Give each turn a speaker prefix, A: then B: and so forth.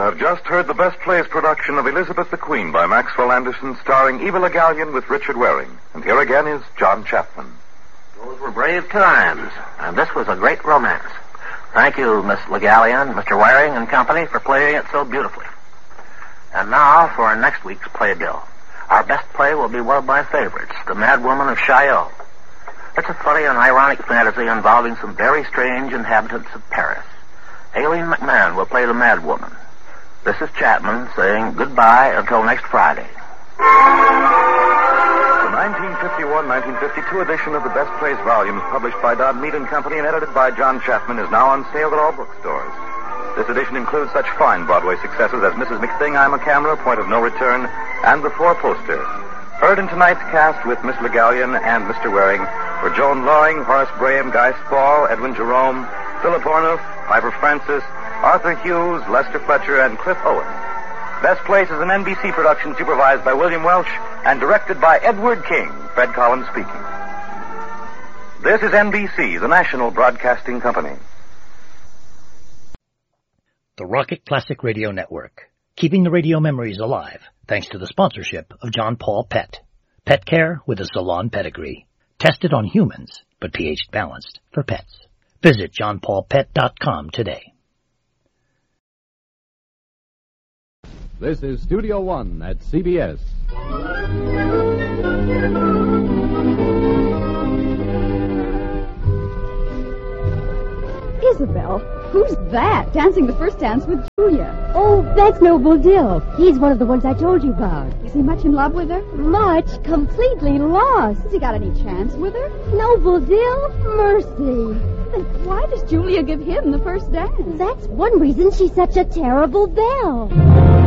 A: have just heard the Best Plays production of Elizabeth the Queen by Maxwell Anderson, starring Eva Le Gallienne with Richard Waring. And here again is John Chapman.
B: Those were brave times, and this was a great romance. Thank you, Miss Le Gallienne, Mr. Waring and company, for playing it so beautifully. And now for our next week's playbill. Our best play will be one of my favorites, The Mad Woman of Chaillot. It's a funny and ironic fantasy involving some very strange inhabitants of Paris. Aileen McMahon will play the Mad Woman. This is Chapman saying goodbye until next Friday.
A: The 1951-1952 edition of the Best Plays volumes published by Dodd Mead & Company and edited by John Chapman is now on sale at all bookstores. This edition includes such fine Broadway successes as Mrs. McThing, I'm a Camera, Point of No Return, and The Four Poster. Heard in tonight's cast with Miss Le Gallienne and Mr. Waring were Joan Loring, Horace Graham, Guy Spall, Edwin Jerome, Philip Ornoff, Piper Francis, Arthur Hughes, Lester Fletcher, and Cliff Owen. Best Place is an NBC production supervised by William Welch and directed by Edward King. Fred Collins speaking. This is NBC, the national broadcasting company.
C: The Rocket Classic Radio Network, keeping the radio memories alive thanks to the sponsorship of John Paul Pet. Pet care with a salon pedigree. Tested on humans, but pH balanced for pets. Visit johnpaulpet.com today.
D: This is Studio One at CBS.
E: Isabel, who's that? Dancing the first dance with Julia.
F: Oh, that's Noble Dill. He's one of the ones I told you about.
E: Is he much in love with her?
F: Much. Completely lost.
E: Has he got any chance with her?
F: Noble Dill? Mercy.
E: Then why does Julia give him the first dance?
F: That's one reason she's such a terrible belle.